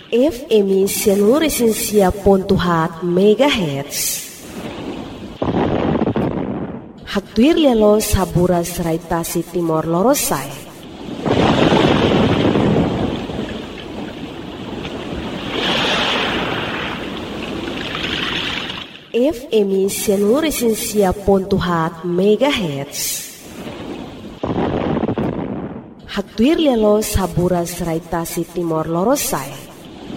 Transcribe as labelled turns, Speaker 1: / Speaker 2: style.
Speaker 1: FM Seluruh Pontuhat MHz. Haktuir lelo sabura seraitasi Timor Lorosai. FM Seluruh Pontuhat MHz. Haktuir lelo sabura seraitasi Timor Lorosai.